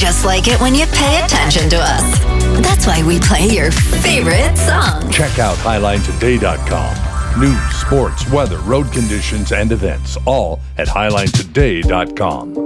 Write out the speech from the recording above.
just like it when you pay attention to us. That's why we play your favorite song. Check out HighlineToday.com. News, sports, weather, road conditions, and events, all at HighlineToday.com.